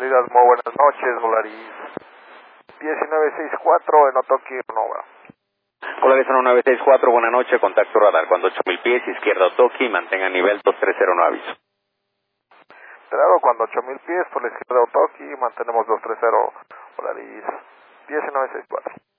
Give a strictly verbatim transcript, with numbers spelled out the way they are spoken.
Salidas, muy buenas noches, Volaris diecinueve sesenta y cuatro en Otoki, Nova. Volaris uno nueve seis cuatro, buenas noches, contacto radar, cuando ocho mil pies, izquierda Otoki, mantenga nivel dos tres cero, no aviso. Enterado, cuando ocho mil pies, por la izquierda Otoki, mantenemos dos tres cero, Volaris diecinueve sesenta y cuatro.